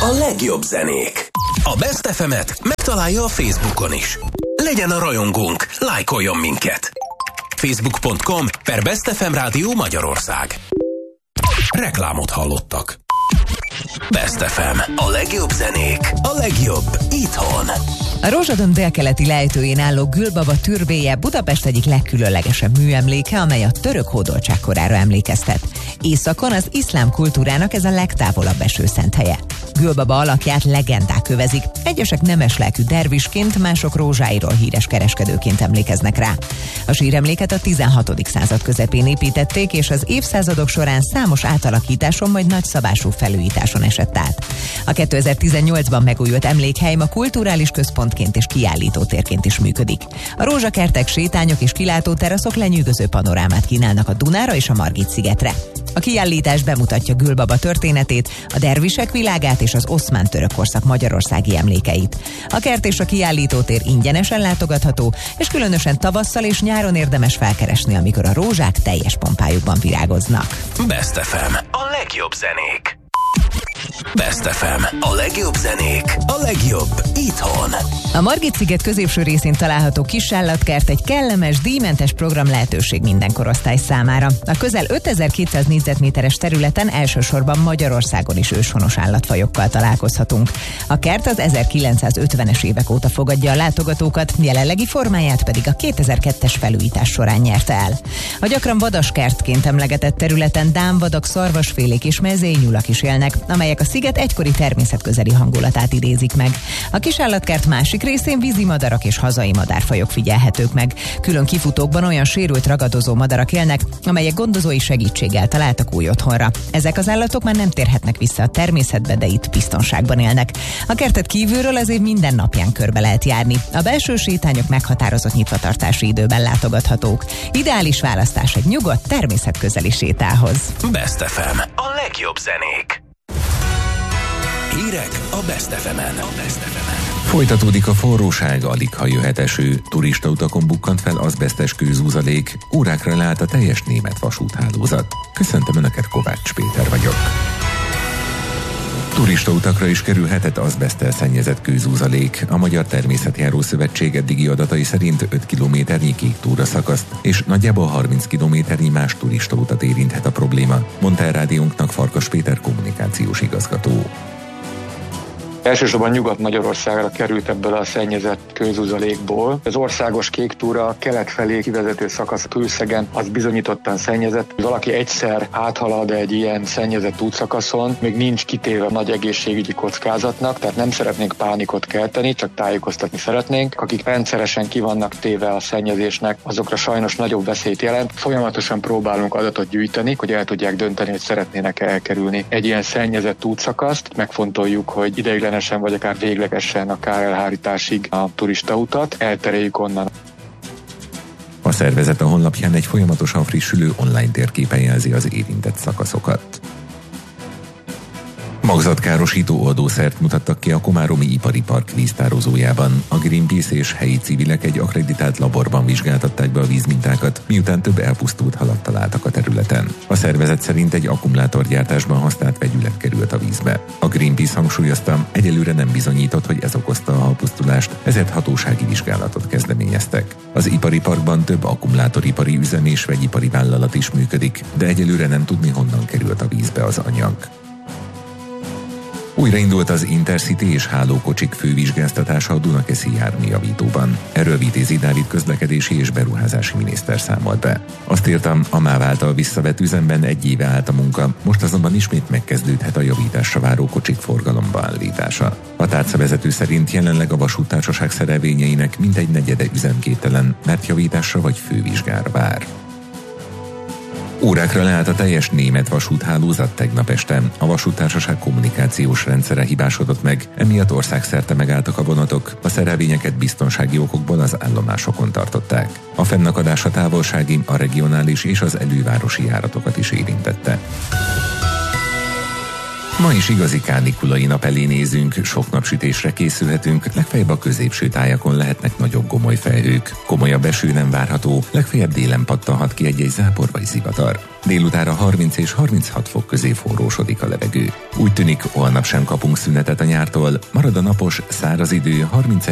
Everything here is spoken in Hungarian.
A legjobb zenék. A Best FM-et megtalálja a Facebookon is. Legyen a rajongónk, lájkoljon minket. Facebook.com/Best FM Rádió Magyarország. Reklámot hallottak. Best FM. A legjobb zenék. A legjobb itthon. A Rózsadom délkeleti lejtőjén álló Gülbaba türbéje Budapest egyik legkülönlegesebb műemléke, amely a török hódoltság korára emlékeztet. Északon az iszlám kultúrának ez a legtávolabb eső szent helye. Gülbaba alakját legendák övezik. Egyesek nemeslelkű dervisként, mások rózsáiról híres kereskedőként emlékeznek rá. A síremléket a 16. század közepén építették, és az évszázadok során számos átalakításon, majd nagyszabású felújításon esett át. A 2018-ban megújult emlékhely ma kulturális központként és kiállítótérként is működik. A rózsakertek, sétányok és kilátóteraszok lenyűgöző panorámát kínálnak a Dunára és a Margit-szigetre. A kiállítás bemutatja Gülbaba történetét, a dervisek világát és az oszmán-török korszak magyarországi emlékeit. A kert és a kiállítótér ingyenesen látogatható, és különösen tavasszal és nyáron érdemes felkeresni, amikor a rózsák teljes pompájukban virágoznak. Best FM. A legjobb zenék. Best FM. A legjobb zenék. A legjobb itthon. A Margit-sziget középső részén található kisállatkert egy kellemes, díjmentes program lehetőség minden korosztály számára. A közel 5200 négyzetméteres területen elsősorban Magyarországon is őshonos állatfajokkal találkozhatunk. A kert az 1950-es évek óta fogadja a látogatókat, jelenlegi formáját pedig a 2002-es felújítás során nyerte el. A gyakran vadaskertként emlegetett területen dámvadak, szarvasfélék és mezényulak is élnek, amelyek a sziget egykori természetközeli hangulatát idézik meg. A kisállatkert másik részén vízimadarak és hazai madárfajok figyelhetők meg. Külön kifutókban olyan sérült ragadozó madarak élnek, amelyek gondozói segítséggel találtak új otthonra. Ezek az állatok már nem térhetnek vissza a természetbe, de itt biztonságban élnek. A kertet kívülről az év minden napján körbe lehet járni. A belső sétányok meghatározott nyitvatartási időben látogathatók. Ideális választás egy nyugodt, természetközeli sétához. Best FM. A legjobb zenék. Hírek a Best FM-en. Folytatódik a forróság, aligha jöhet eső. Turistautakon bukkant fel azbesztes kőzúzalék, órákra leállt a teljes német vasúthálózat. Köszöntöm Önöket, Kovács Péter vagyok. Turistautakra is kerülhetett azbeszttel szennyezett kőzúzalék. A Magyar Természetjáró Szövetség eddigi adatai szerint 5 kilométernyi kék túraszakaszt és nagyjából 30 kilométernyi más turistautat érinthet a probléma, mondta el rádiónknak Farkas Péter kommunikációs igazgató. Elsősorban Nyugat-Magyarországra került ebből a szennyezett kőzúzalékból. Az országos kék túra kelet felé kivezető szakasz Kőszegen az bizonyítottan szennyezett. Valaki egyszer áthalad egy ilyen szennyezett útszakaszon, még nincs kitéve nagy egészségügyi kockázatnak, tehát nem szeretnénk pánikot kelteni, csak tájékoztatni szeretnénk. Akik rendszeresen ki vannak téve a szennyezésnek, azokra sajnos nagyobb veszélyt jelent. Folyamatosan próbálunk adatot gyűjteni, hogy el tudják dönteni, hogy szeretnének elkerülni egy ilyen szennyezett útszakaszt. Megfontoljuk, hogy ideiglenes vagy akár véglegesen a kár elhárításig a turistautat, eltereljük onnan. A szervezet a honlapján egy folyamatosan frissülő online térképen jelzi az érintett szakaszokat. Magzatkárosító oldószert mutattak ki a Komáromi Ipari Park víztározójában. A Greenpeace és helyi civilek egy akkreditált laborban vizsgáltatták be a vízmintákat, miután több elpusztult halat találtak a területen. A szervezet szerint egy akkumulátorgyártásban használt vegyület került a vízbe. A Greenpeace hangsúlyozta, egyelőre nem bizonyított, hogy ez okozta a halpusztulást, ezért hatósági vizsgálatot kezdeményeztek. Az ipari parkban több akkumulátoripari üzem és vegyipari vállalat is működik, de egyelőre nem tudni, honnan került a vízbe az anyag. Újraindult az Intercity és hálókocsik fővizsgáztatása a Dunakeszi járműjavítóban. Erről Vitézi Dávid közlekedési és beruházási miniszter számolt be. Azt írtam, a MÁV által visszavett üzemben 1 éve állt a munka, most azonban ismét megkezdődhet a javításra váró kocsik forgalomba állítása. A tárcavezető szerint jelenleg a vasúttársaság szerelvényeinek mintegy negyede üzemképtelen, mert javításra vagy fővizsgára vár. Órákra leállt a teljes német vasúthálózat tegnap este. A vasúttársaság kommunikációs rendszere hibásodott meg, emiatt országszerte megálltak a vonatok, a szerelvényeket biztonsági okokból az állomásokon tartották. A fennakadás a távolsági, a regionális és az elővárosi járatokat is érintette. Ma is igazi kánikulai nap elé nézünk, sok napsütésre készülhetünk, legfeljebb a középső tájakon lehetnek nagyobb gomoly felhők. Komolyabb eső nem várható, legfeljebb délen pattanhat ki egy zápor vagy zivatar. Délutára 30 és 36 fok közé forrósodik a levegő. Úgy tűnik, holnap sem kapunk szünetet a nyártól, marad a napos, száraz idő, 31